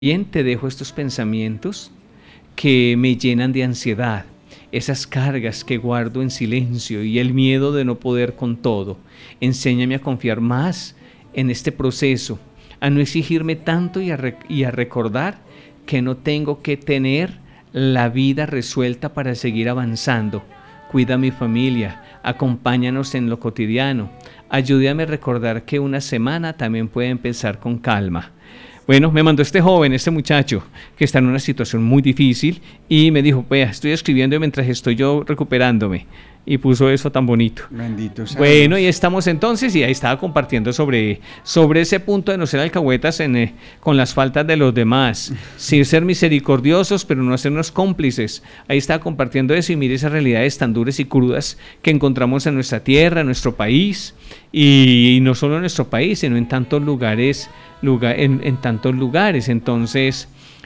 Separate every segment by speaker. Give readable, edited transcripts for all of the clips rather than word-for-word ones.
Speaker 1: Bien, te dejo estos pensamientos que me llenan de ansiedad, esas cargas que guardo en silencio y el miedo de no poder con todo. Enséñame a confiar más en este proceso, a no exigirme tanto y a recordar que no tengo que tener la vida resuelta para seguir avanzando. Cuida a mi familia, acompáñanos en lo cotidiano, ayúdame a recordar que una semana también puede empezar con calma. Bueno, me mandó este joven, este muchacho, que está en una situación muy difícil y me dijo, vea, estoy escribiendo mientras estoy yo recuperándome. Y puso eso tan bonito.
Speaker 2: Bendito sea
Speaker 1: Bueno, y
Speaker 2: Dios.
Speaker 1: estamos entonces, y ahí estaba compartiendo sobre ese punto de no ser alcahuetas con las faltas de los demás. Sí, ser misericordiosos, pero no hacernos cómplices. Ahí estaba compartiendo eso y mire esas realidades tan duras y crudas que encontramos en nuestra tierra, en nuestro país, y no solo en nuestro país, sino en tantos lugares, en tantos lugares. Entonces,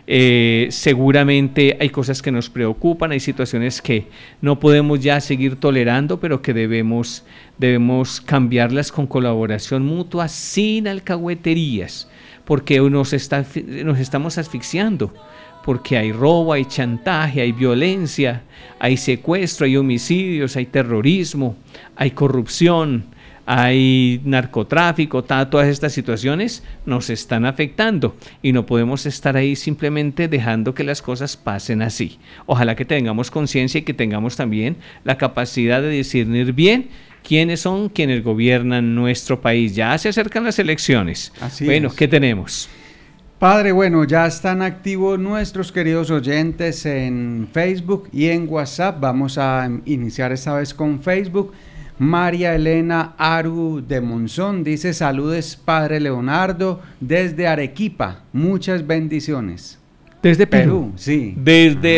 Speaker 1: seguramente hay cosas que nos preocupan, hay situaciones que no podemos ya seguir tolerando, pero que debemos cambiarlas con colaboración mutua, sin alcahueterías, porque nos estamos asfixiando, porque hay robo, hay chantaje, hay violencia, hay secuestro, hay homicidios, hay terrorismo, hay corrupción, hay narcotráfico, todas estas situaciones nos están afectando y no podemos estar ahí simplemente dejando que las cosas pasen así. Ojalá que tengamos conciencia y que tengamos también la capacidad de discernir bien quiénes son quienes gobiernan nuestro país. Ya se acercan las elecciones.
Speaker 2: Así
Speaker 1: bueno,
Speaker 2: es.
Speaker 1: ¿qué tenemos?
Speaker 2: Padre, bueno, ya están activos nuestros queridos oyentes en Facebook y en WhatsApp. Vamos a iniciar esta vez con Facebook. María Elena Aru de Monzón dice: saludes Padre Leonardo desde Arequipa, muchas bendiciones.
Speaker 1: Desde Perú.
Speaker 2: Sí.
Speaker 1: Desde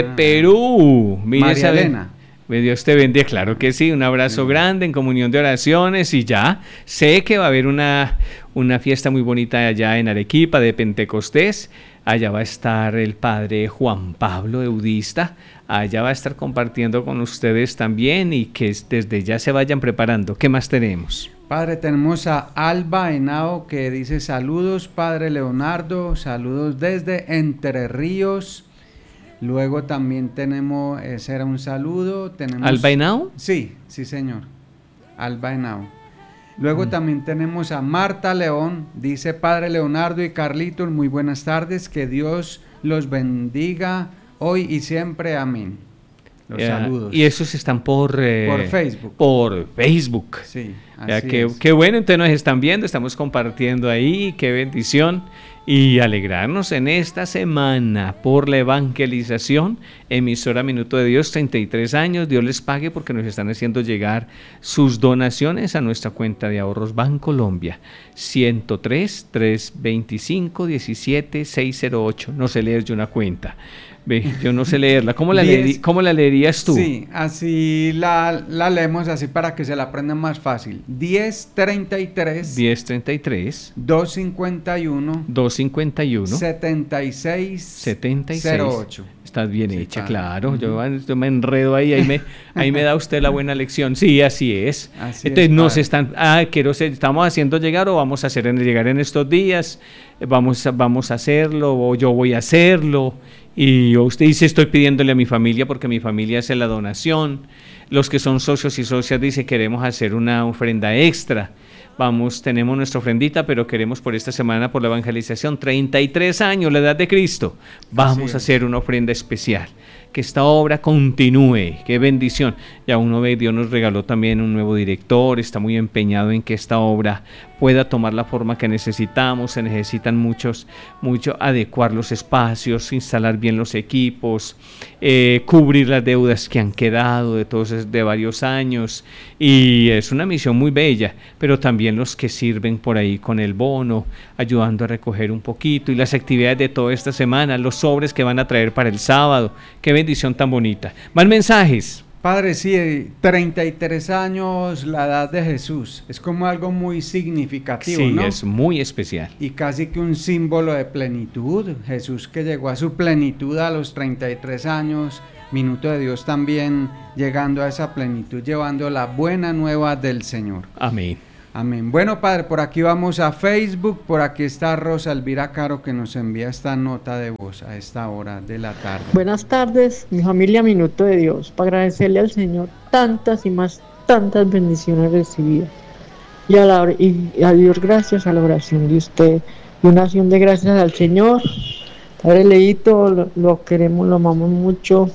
Speaker 1: Perú. Mira,
Speaker 2: María Elena.
Speaker 1: Dios te bendiga, claro que sí, un abrazo grande en comunión de oraciones y ya sé que va a haber una fiesta muy bonita allá en Arequipa de Pentecostés. Allá va a estar el padre Juan Pablo Eudista, allá va a estar compartiendo con ustedes también y que desde ya se vayan preparando. ¿Qué más tenemos?
Speaker 2: Padre, tenemos a Alba Henao que dice: saludos Padre Leonardo, saludos desde Entre Ríos. Luego también tenemos, ese era un saludo.
Speaker 1: ¿Alba Henao?
Speaker 2: Sí, sí señor, Alba Henao. Luego también tenemos a Marta León, dice: Padre Leonardo y Carlitos, muy buenas tardes, que Dios los bendiga hoy y siempre, amén. Los saludos.
Speaker 1: Y esos están por
Speaker 2: Facebook.
Speaker 1: Por Facebook.
Speaker 2: Sí, así
Speaker 1: qué bueno, entonces nos están viendo, estamos compartiendo ahí, qué bendición. Y alegrarnos en esta semana por la evangelización. Emisora Minuto de Dios, 33 años. Dios les pague porque nos están haciendo llegar sus donaciones a nuestra cuenta de ahorros Bancolombia. 103-325-17-608. No sé leer yo una cuenta. Ve, yo no sé leerla. ¿Cómo la leerías tú?
Speaker 2: Sí, así la leemos así para que se la aprendan más fácil. 1033 251 7608.
Speaker 1: Estás bien
Speaker 2: Sí,
Speaker 1: hecha,
Speaker 2: padre.
Speaker 1: claro. Yo me enredo ahí me da usted la buena lección. Sí, así es.
Speaker 2: Así
Speaker 1: Entonces
Speaker 2: es,
Speaker 1: nos
Speaker 2: padre.
Speaker 1: estamos haciendo llegar o vamos a hacer llegar en estos días. Vamos a hacerlo o yo voy a hacerlo. Y usted dice: estoy pidiéndole a mi familia porque mi familia hace la donación. Los que son socios y socias dice: queremos hacer una ofrenda extra. Tenemos nuestra ofrendita, pero queremos por esta semana, por la evangelización, 33 años, la edad de Cristo. Vamos a hacer una ofrenda especial. Que esta obra continúe. Qué bendición. Ya uno ve, Dios nos regaló también un nuevo director, está muy empeñado en que esta obra pueda tomar la forma que necesitamos. Se necesitan mucho adecuar los espacios, instalar bien los equipos, cubrir las deudas que han quedado de varios años, y es una misión muy bella, pero también los que sirven por ahí con el bono, ayudando a recoger un poquito, y las actividades de toda esta semana, los sobres que van a traer para el sábado. Qué bendición tan bonita. ¿Más mensajes?
Speaker 2: Padre, sí, 33 años, la edad de Jesús. Es como algo muy significativo,
Speaker 1: Sí,
Speaker 2: ¿no?
Speaker 1: es muy especial.
Speaker 2: Y casi que un símbolo de plenitud. Jesús que llegó a su plenitud a los 33 años. Minuto de Dios también llegando a esa plenitud, llevando la buena nueva del Señor.
Speaker 1: Amén.
Speaker 2: Amén. Bueno, Padre, por aquí vamos a Facebook, por aquí está Rosa Elvira Caro que nos envía esta nota de voz a esta hora de la tarde.
Speaker 3: Buenas tardes, mi familia Minuto de Dios, para agradecerle al Señor tantas y más tantas bendiciones recibidas. Y a Dios gracias a la oración de usted. Y una acción de gracias al Señor. Padre Leito, lo queremos, lo amamos mucho.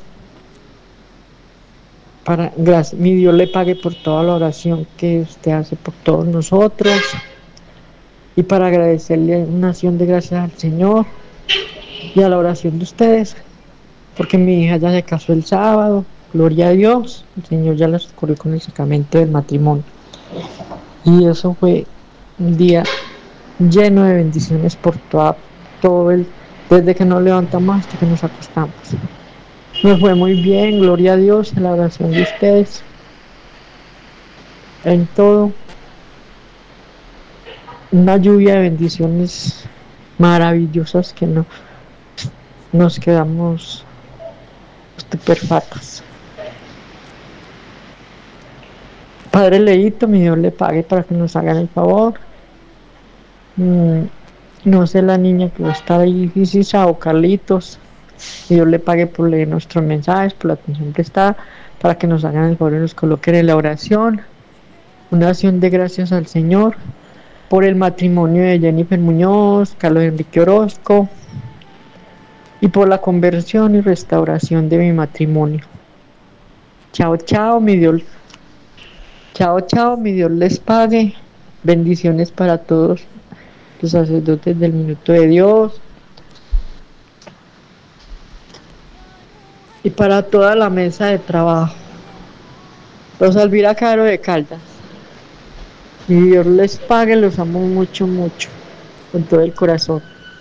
Speaker 3: Gracias, mi Dios le pague por toda la oración que usted hace por todos nosotros. Y para agradecerle una acción de gracias al Señor y a la oración de ustedes, porque mi hija ya se casó el sábado, gloria a Dios, el Señor ya la socorrió con el sacramento del matrimonio. Y eso fue un día lleno de bendiciones por desde que nos levantamos hasta que nos acostamos. Nos fue muy bien, gloria a Dios, en la oración de ustedes, en todo. Una lluvia de bendiciones maravillosas que nos quedamos estupefactos. Padre Leito, mi Dios le pague para que nos hagan el favor. No sé la niña que va a estar ahí, Isisa o Carlitos. Dios le pague por leer nuestros mensajes, por la atención prestada, para que nos hagan el favor y nos coloquen en la oración. Una acción de gracias al Señor por el matrimonio de Jennifer Muñoz, Carlos Enrique Orozco, y por la conversión y restauración de mi matrimonio. Chao, chao, mi Dios. Chao, chao, mi Dios les pague. Bendiciones para todos los sacerdotes del Minuto de Dios. Y para toda la mesa de trabajo. Rosa Elvira Caro de Caldas. Y Dios les pague, los amo mucho, mucho, con todo el corazón.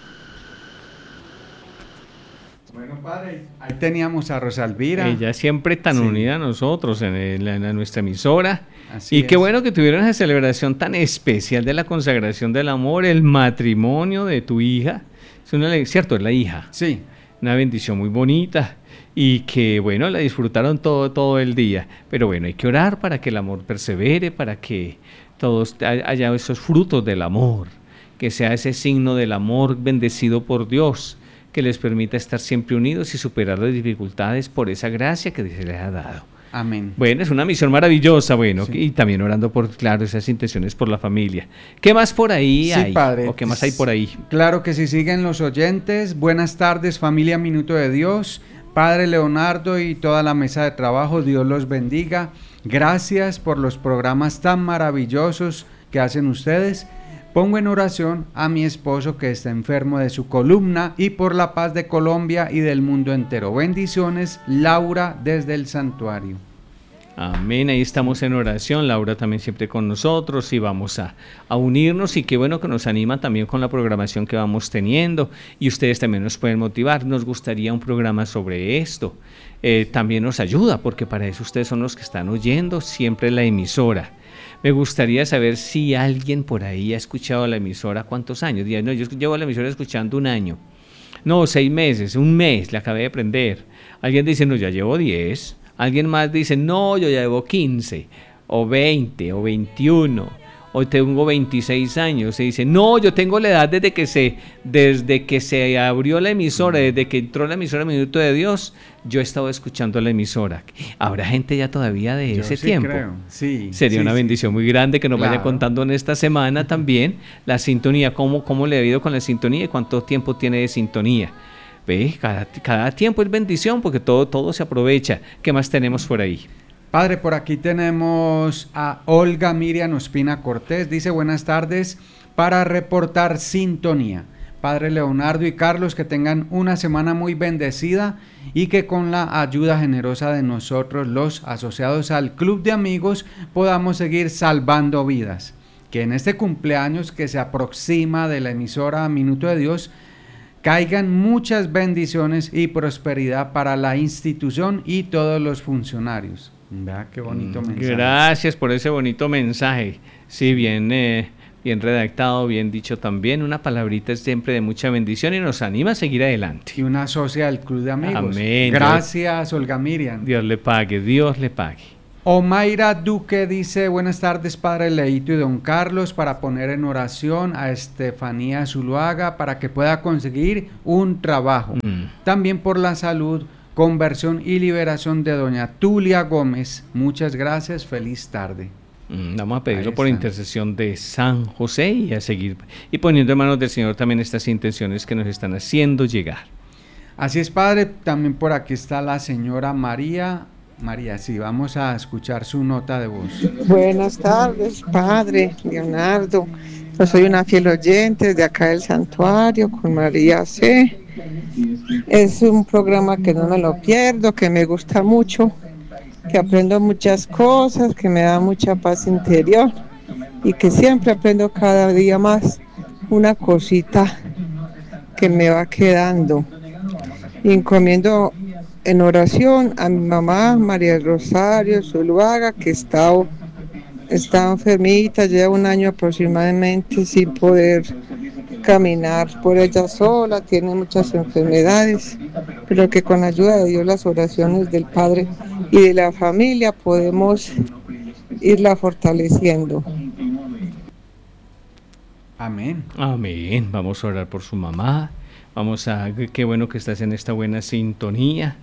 Speaker 2: Bueno, Padre, ahí teníamos a Rosa Elvira.
Speaker 1: Ella siempre tan unida a nosotros en nuestra emisora.
Speaker 2: Así
Speaker 1: y qué
Speaker 2: es.
Speaker 1: bueno que tuvieron esa celebración tan especial de la consagración del amor, el matrimonio de tu hija. ¿Cierto? Es la hija.
Speaker 2: Sí.
Speaker 1: Una bendición muy bonita. Y que, bueno, la disfrutaron todo el día. Pero bueno, hay que orar para que el amor persevere, para que todos haya esos frutos del amor, que sea ese signo del amor bendecido por Dios, que les permita estar siempre unidos y superar las dificultades por esa gracia que se les ha dado.
Speaker 2: Amén.
Speaker 1: Bueno, es una misión maravillosa, bueno,
Speaker 2: Sí.
Speaker 1: y también orando por, claro, esas intenciones por la familia. ¿Qué más por ahí
Speaker 2: Sí,
Speaker 1: hay?
Speaker 2: Padre.
Speaker 1: ¿O qué más hay por ahí?
Speaker 2: Claro que sí, siguen los oyentes. Buenas tardes, familia Minuto de Dios. Padre Leonardo y toda la mesa de trabajo, Dios los bendiga. Gracias por los programas tan maravillosos que hacen ustedes. Pongo en oración a mi esposo que está enfermo de su columna y por la paz de Colombia y del mundo entero. Bendiciones, Laura desde el santuario.
Speaker 1: Amén, ahí estamos en oración, Laura también siempre con nosotros y vamos a unirnos y qué bueno que nos anima también con la programación que vamos teniendo y ustedes también nos pueden motivar, nos gustaría un programa sobre esto, también nos ayuda porque para eso ustedes son los que están oyendo siempre la emisora. Me gustaría saber si alguien por ahí ha escuchado la emisora, ¿cuántos años? No, yo llevo la emisora escuchando 1 año, no, 6 meses, 1 mes, la acabé de aprender. Alguien dice, no, ya llevo 10. Alguien más dice, no, yo ya llevo 15, o 20, o 21, o tengo 26 años. Se dice, no, yo tengo la edad desde que se abrió la emisora, desde que entró la emisora Minuto de Dios, yo he estado escuchando la emisora. ¿Habrá gente ya todavía de ese tiempo?
Speaker 2: Creo. Sí,
Speaker 1: Sería una bendición muy grande que nos vaya contando en esta semana también la sintonía, cómo le ha ido con la sintonía y cuánto tiempo tiene de sintonía. ¿Ve? Cada tiempo es bendición porque todo se aprovecha. ¿Qué más tenemos por ahí?
Speaker 2: Padre, por aquí tenemos a Olga Miriam Ospina Cortés. Dice, buenas tardes, para reportar sintonía. Padre Leonardo y Carlos, que tengan una semana muy bendecida y que con la ayuda generosa de nosotros, los asociados al Club de Amigos, podamos seguir salvando vidas. Que en este cumpleaños que se aproxima de la emisora Minuto de Dios, caigan muchas bendiciones y prosperidad para la institución y todos los funcionarios. Vea qué bonito mensaje.
Speaker 1: Gracias por ese bonito mensaje. Sí, bien redactado, bien dicho también. Una palabrita siempre de mucha bendición y nos anima a seguir adelante.
Speaker 2: Y una socia del Club de Amigos.
Speaker 1: Amén.
Speaker 2: Gracias, Olga Miriam.
Speaker 1: Dios le pague, Dios le pague.
Speaker 2: Omaira Duque dice, buenas tardes Padre Leito y Don Carlos, para poner en oración a Estefanía Zuluaga para que pueda conseguir un trabajo. También por la salud, conversión y liberación de doña Tulia Gómez. Muchas gracias, feliz tarde.
Speaker 1: Vamos a pedirlo por intercesión de San José y a seguir y poniendo en manos del Señor también estas intenciones que nos están haciendo llegar.
Speaker 2: Así es, Padre. También por aquí está la señora María. María, sí, vamos a escuchar su nota de voz.
Speaker 4: Buenas tardes, Padre Leonardo. Yo soy una fiel oyente de acá del santuario con María C. Es un programa que no me lo pierdo, que me gusta mucho, que aprendo muchas cosas, que me da mucha paz interior y que siempre aprendo cada día más una cosita que me va quedando. Y encomiendo en oración a mi mamá, María Rosario Zuluaga, que está enfermita, lleva un año aproximadamente sin poder caminar por ella sola, tiene muchas enfermedades, pero que con la ayuda de Dios, las oraciones del Padre y de la familia podemos irla fortaleciendo.
Speaker 2: Amén.
Speaker 1: Amén. Vamos a orar por su mamá. Qué bueno que estás en esta buena sintonía.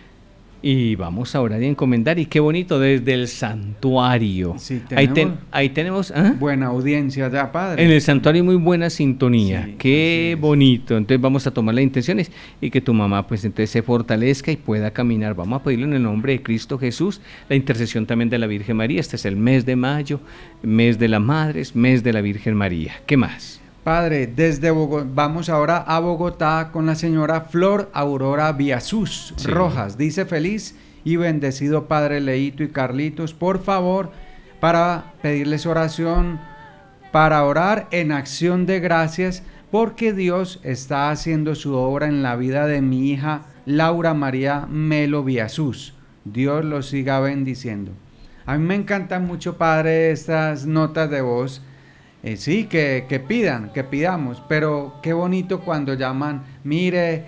Speaker 1: Y vamos a orar y encomendar. Y qué bonito desde el santuario.
Speaker 2: Sí,
Speaker 1: ahí tenemos
Speaker 2: buena audiencia ya, Padre.
Speaker 1: En el santuario muy buena sintonía.
Speaker 2: Sí,
Speaker 1: qué bonito. Entonces vamos a tomar las intenciones y que tu mamá pues entonces se fortalezca y pueda caminar. Vamos a pedirle en el nombre de Cristo Jesús la intercesión también de la Virgen María. Este es el mes de mayo, mes de las madres, mes de la Virgen María. ¿Qué más?
Speaker 2: Padre, desde Bogotá, vamos ahora a Bogotá con la señora Flor Aurora Viasus Rojas. Dice, feliz y bendecido Padre Leito y Carlitos, por favor, para pedirles oración, para orar en acción de gracias, porque Dios está haciendo su obra en la vida de mi hija Laura María Melo Viasus. Dios los siga bendiciendo. A mí me encantan mucho, Padre, estas notas de voz. Sí, que pidamos, pero qué bonito cuando llaman, mire,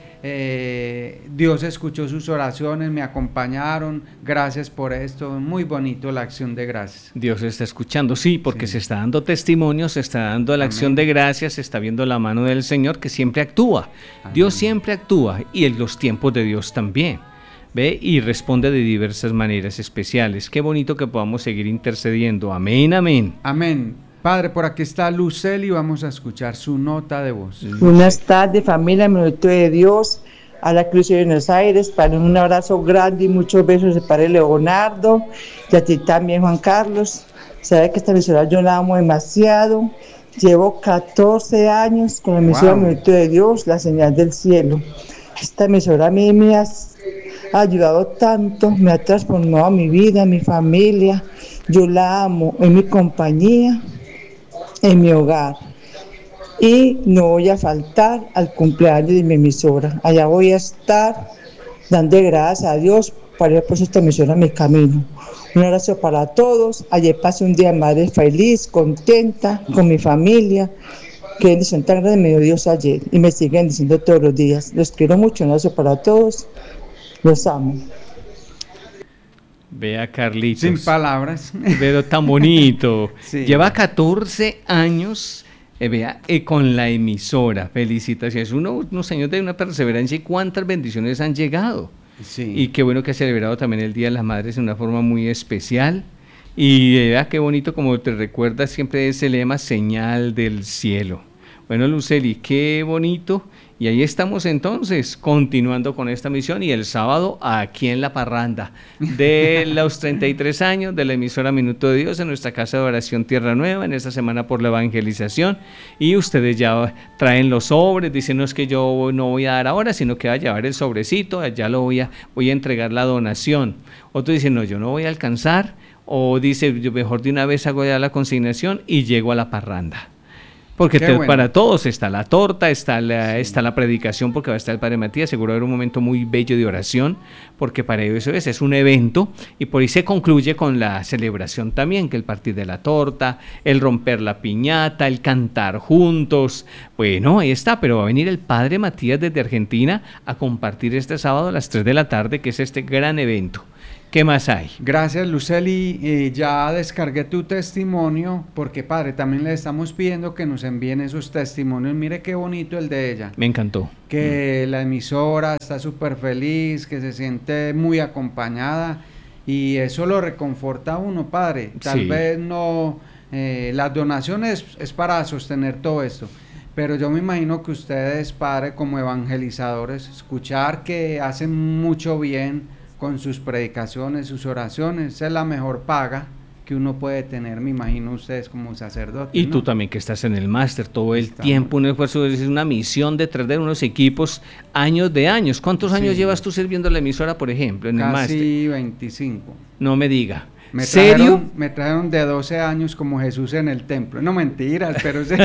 Speaker 2: Dios escuchó sus oraciones, me acompañaron, gracias por esto, muy bonito la acción de gracias.
Speaker 1: Dios está escuchando, sí, porque se está dando testimonio, se está dando la acción de gracias, se está viendo la mano del Señor que siempre actúa. Amén. Dios siempre actúa y en los tiempos de Dios también. ¿Ve? Y responde de diversas maneras especiales. Qué bonito que podamos seguir intercediendo. Amén, amén.
Speaker 2: Amén. Padre, por aquí está Luceli, vamos a escuchar su nota de voz.
Speaker 5: Buenas tardes, familia, Minuto de Dios, a la Cruz de Buenos Aires, para un abrazo grande y muchos besos de Padre Leonardo, y a ti también, Juan Carlos. Sabe que esta emisora yo la amo demasiado, llevo 14 años con la emisora Minuto de Dios, la señal del cielo. Esta emisora a mí me ha ayudado tanto, me ha transformado mi vida, mi familia, yo la amo, en mi compañía, en mi hogar, y no voy a faltar al cumpleaños de mi emisora. Allá voy a estar dando gracias a Dios por haber puesto esta emisora en mi camino. Un abrazo para todos. Ayer pasé un día de madre feliz, contenta con mi familia. Qué bendición tan grande me dio Dios ayer y me siguen diciendo todos los días. Los quiero mucho. Un abrazo para todos, los amo.
Speaker 1: Vea, Carlitos.
Speaker 2: Sin palabras.
Speaker 1: Pero tan bonito.
Speaker 2: Sí.
Speaker 1: Lleva 14 años con la emisora. Felicitaciones. Unos años de una perseverancia y cuántas bendiciones han llegado.
Speaker 2: Sí.
Speaker 1: Y qué bueno que ha celebrado también el Día de las Madres de una forma muy especial. Y vea qué bonito, como te recuerda siempre ese lema, señal del cielo. Bueno, Luceli, qué bonito. Y ahí estamos entonces, continuando con esta misión, y el sábado aquí en La Parranda de los 33 años de la emisora Minuto de Dios en nuestra casa de oración Tierra Nueva, en esta semana por la evangelización, y ustedes ya traen los sobres, dicen no es que yo no voy a dar ahora, sino que va a llevar el sobrecito, allá voy a entregar la donación. Otros dicen no, yo no voy a alcanzar, o dice yo mejor de una vez hago ya la consignación y llego a la parranda. Porque para todos está la torta, está la predicación, porque va a estar el Padre Matías, seguro va a haber un momento muy bello de oración, porque para ellos es un evento, y por ahí se concluye con la celebración también, que el partir de la torta, el romper la piñata, el cantar juntos. Bueno, ahí está, pero va a venir el Padre Matías desde Argentina a compartir este sábado a las 3 de la tarde, que es este gran evento. ¿Qué más hay?
Speaker 2: Gracias, Luceli. Ya descargué tu testimonio porque, padre, también le estamos pidiendo que nos envíen esos testimonios. Mire qué bonito el de ella.
Speaker 1: Me encantó.
Speaker 2: Que la emisora está súper feliz, que se siente muy acompañada y eso lo reconforta a uno, padre. Tal vez no, las donaciones es para sostener todo esto. Pero yo me imagino que ustedes, padre, como evangelizadores, escuchar que hacen mucho bien con sus predicaciones, sus oraciones, esa es la mejor paga que uno puede tener, me imagino ustedes como sacerdotes.
Speaker 1: Y
Speaker 2: ¿no?
Speaker 1: tú también que estás en el máster todo el tiempo, un esfuerzo, es una misión detrás de unos equipos, años de años. ¿Cuántos años llevas tú sirviendo la emisora, por ejemplo, en el máster?
Speaker 2: Casi 25.
Speaker 1: No me diga.
Speaker 2: ¿Serio? Me trajeron de 12 años como Jesús en el templo. No, mentiras, pero sí.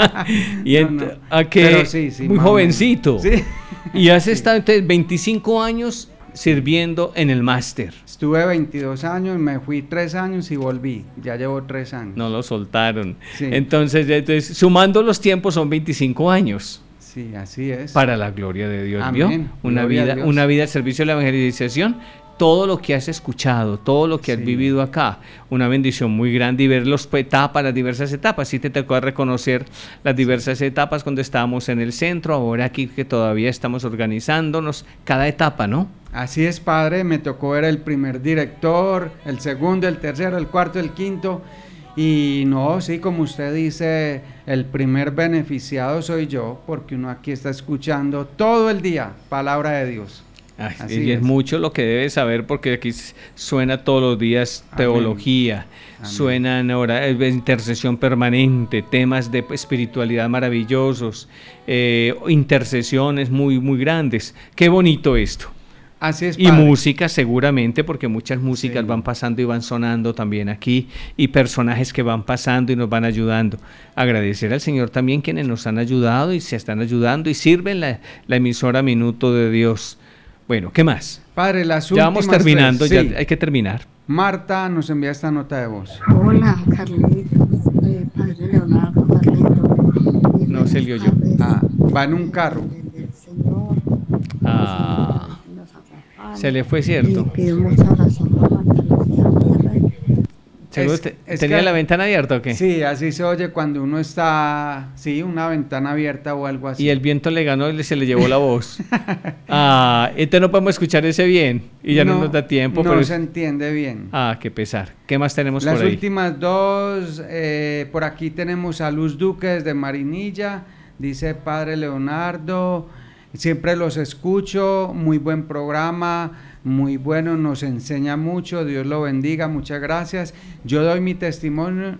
Speaker 1: ¿Y a qué?
Speaker 2: Pero sí,
Speaker 1: muy jovencito.
Speaker 2: Sí.
Speaker 1: Y has estado entonces 25 años sirviendo en el máster.
Speaker 2: Estuve 22 años, me fui 3 años y volví. Ya llevo 3 años.
Speaker 1: No lo soltaron.
Speaker 2: Sí.
Speaker 1: Entonces, sumando los tiempos son 25 años.
Speaker 2: Sí, así es.
Speaker 1: Para la gloria de Dios,
Speaker 2: Amén.
Speaker 1: ¿vio? Una vida al servicio de la evangelización. Todo lo que has escuchado, todo lo que has vivido acá, una bendición muy grande y ver las diversas etapas. Sí te tocó reconocer las diversas etapas cuando estábamos en el centro, ahora aquí que todavía estamos organizándonos, cada etapa, ¿no?
Speaker 2: Así es, padre, me tocó ver el primer director, el segundo, el tercero, el cuarto, el quinto, y no, sí, como usted dice, el primer beneficiado soy yo, porque uno aquí está escuchando todo el día palabra de Dios.
Speaker 1: Así y es mucho lo que debes saber porque aquí suena todos los días teología, suenan ahora intercesión permanente, temas de espiritualidad maravillosos, intercesiones muy, muy grandes. Qué bonito esto.
Speaker 2: Así es,
Speaker 1: y música seguramente, porque muchas músicas van pasando y van sonando también aquí, y personajes que van pasando y nos van ayudando. Agradecer al Señor también quienes nos han ayudado y se están ayudando y sirven la emisora Minuto de Dios. Bueno, ¿qué más?
Speaker 2: Padre, las últimas
Speaker 1: ya vamos terminando,
Speaker 2: tres,
Speaker 1: ya hay que terminar.
Speaker 2: Marta nos envía esta nota de voz.
Speaker 6: Hola, Carlitos, Padre Leonardo, Carlitos.
Speaker 1: No se le oyó.
Speaker 2: Va en un carro.
Speaker 1: Se le fue, ¿cierto?
Speaker 6: Y pido mucha oración por
Speaker 1: ¿Tenía la ventana abierta o qué?
Speaker 2: Sí, así se oye cuando uno está, una ventana abierta o algo así.
Speaker 1: Y el viento le ganó y se le llevó la voz. Entonces no podemos escuchar ese bien y ya no nos da tiempo.
Speaker 2: No
Speaker 1: pero
Speaker 2: se entiende bien.
Speaker 1: Qué pesar. ¿Qué más tenemos
Speaker 2: por
Speaker 1: ahí? Las
Speaker 2: últimas dos, por aquí tenemos a Luz Duque desde Marinilla, dice Padre Leonardo, siempre los escucho, muy buen programa, muy bueno, nos enseña mucho, Dios lo bendiga, muchas gracias. Yo doy mi testimonio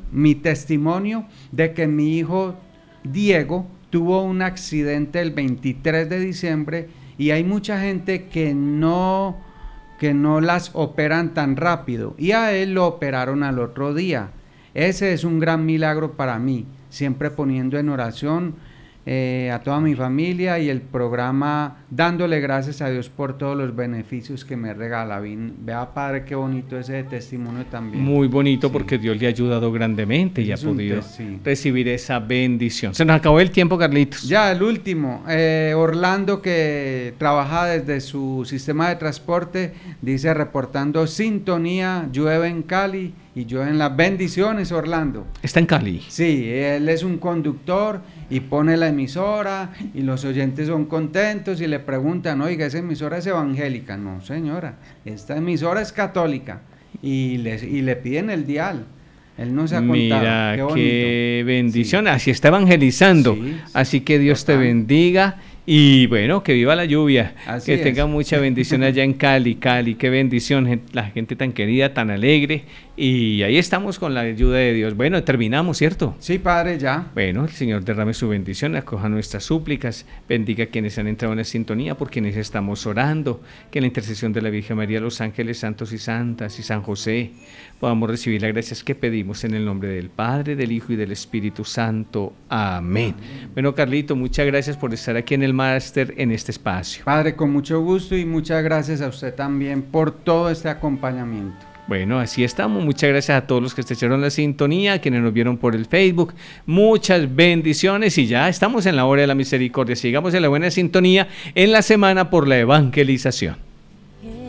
Speaker 2: de que mi hijo Diego tuvo un accidente el 23 de diciembre y hay mucha gente que no las operan tan rápido y a él lo operaron al otro día. Ese es un gran milagro para mí, siempre poniendo en oración a toda mi familia y el programa, dándole gracias a Dios por todos los beneficios que me regala. Vea, padre, qué bonito ese testimonio también.
Speaker 1: Muy bonito, porque Dios le ha ayudado grandemente y ha podido recibir esa bendición. Se nos acabó el tiempo, Carlitos.
Speaker 2: Ya, el último. Orlando, que trabaja desde su sistema de transporte, dice, reportando sintonía, llueve en Cali y llueve en las bendiciones, Orlando.
Speaker 1: ¿Está en Cali?
Speaker 2: Sí, él es un conductor y pone la emisora y los oyentes son contentos y le preguntan, oiga, ¿esa emisora es evangélica? No, señora, esta emisora es católica, y le piden el dial. Él nos ha contado.
Speaker 1: Mira, qué bendición, así está evangelizando, así que Dios te bendiga. Y bueno, que viva la lluvia, que tenga mucha bendición allá en Cali, qué bendición, la gente tan querida, tan alegre, y ahí estamos con la ayuda de Dios. Bueno, terminamos, ¿cierto?
Speaker 2: Sí, padre, ya.
Speaker 1: Bueno, el Señor derrame su bendición, acoja nuestras súplicas, bendiga a quienes han entrado en la sintonía, por quienes estamos orando, que en la intercesión de la Virgen María, los ángeles santos y santas, y San José, podamos recibir las gracias que pedimos en el nombre del Padre, del Hijo y del Espíritu Santo. Amén. Bueno, Carlito, muchas gracias por estar aquí en el máster, en este espacio.
Speaker 2: Padre, con mucho gusto, y muchas gracias a usted también por todo este acompañamiento.
Speaker 1: Bueno, así estamos. Muchas gracias a todos los que echaron la sintonía, a quienes nos vieron por el Facebook. Muchas bendiciones y ya estamos en la hora de la misericordia. Sigamos en la buena sintonía en la semana por la evangelización.